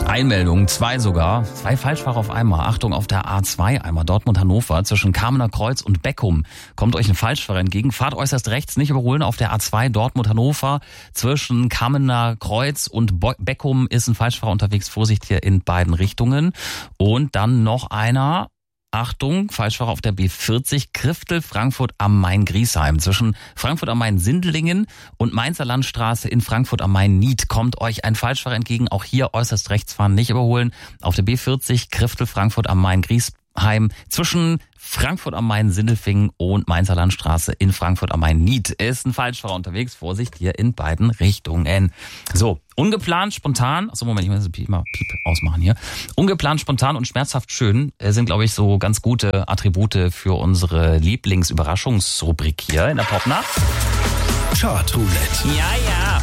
Einmeldungen, 2 sogar. 2 Falschfahrer auf einmal. Achtung, auf der A2 einmal Dortmund-Hannover zwischen Kamener Kreuz und Beckum. Kommt euch ein Falschfahrer entgegen. Fahrt äußerst rechts, nicht überholen. Auf der A2 Dortmund-Hannover zwischen Kamener Kreuz und Beckum ist ein Falschfahrer unterwegs. Vorsicht hier in beiden Richtungen. Und dann noch einer. Achtung, Falschfahrer auf der B40 Kriftel, Frankfurt am Main-Griesheim. Zwischen Frankfurt am Main-Sindelingen und Mainzer Landstraße in Frankfurt am Main-Nied kommt euch ein Falschfahrer entgegen. Auch hier äußerst rechts fahren, nicht überholen. Auf der B40 Kriftel, Frankfurt am Main-Griesheim. Zwischen Frankfurt am Main-Sindelfingen und Mainzer Landstraße in Frankfurt am Main-Nied ist ein Falschfahrer unterwegs. Vorsicht hier in beiden Richtungen. So, ungeplant, spontan. Achso, Moment, ich muss mal Piep ausmachen hier. Ungeplant, spontan und schmerzhaft schön sind, glaube ich, so ganz gute Attribute für unsere Lieblingsüberraschungsrubrik hier in der Popnacht. Chartroulette. Ja.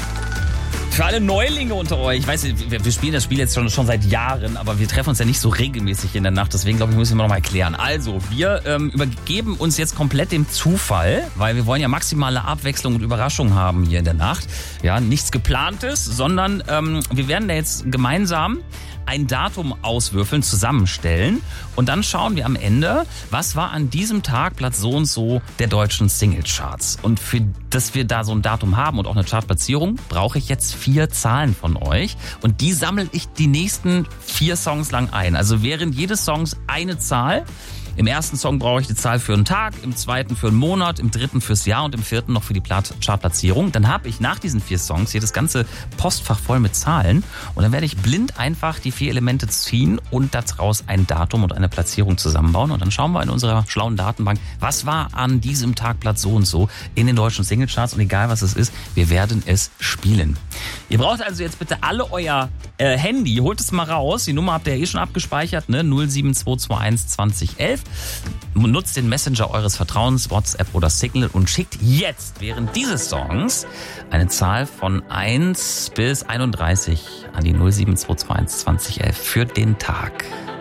Für alle Neulinge unter euch, ich weiß, wir spielen das Spiel jetzt schon seit Jahren, aber wir treffen uns ja nicht so regelmäßig in der Nacht, deswegen glaube ich, müssen wir noch mal erklären. Also, wir übergeben uns jetzt komplett dem Zufall, weil wir wollen ja maximale Abwechslung und Überraschung haben hier in der Nacht. Ja, nichts Geplantes, sondern wir werden da jetzt gemeinsam ein Datum auswürfeln, zusammenstellen und dann schauen wir am Ende, was war an diesem Tag Platz so und so der deutschen Singlecharts. Und für dass wir da so ein Datum haben und auch eine Chartplatzierung, brauche ich jetzt 4 Zahlen von euch und die sammle ich die nächsten 4 Songs lang ein. Also während jedes Songs eine Zahl. Im ersten Song brauche ich die Zahl für einen Tag, im zweiten für einen Monat, im dritten fürs Jahr und im vierten noch für die Chartplatzierung. Dann habe ich nach diesen 4 Songs hier das ganze Postfach voll mit Zahlen und dann werde ich blind einfach die 4 Elemente ziehen und daraus ein Datum und eine Platzierung zusammenbauen. Und dann schauen wir in unserer schlauen Datenbank, was war an diesem Tag Platz so und so in den deutschen Singlecharts und egal was es ist, wir werden es spielen. Ihr braucht also jetzt bitte alle euer Handy, holt es mal raus. Die Nummer habt ihr ja eh schon abgespeichert, ne? 07221 2011. Nutzt den Messenger eures Vertrauens, WhatsApp oder Signal und schickt jetzt während dieses Songs eine Zahl von 1 bis 31 an die 07221 2011 für den Tag.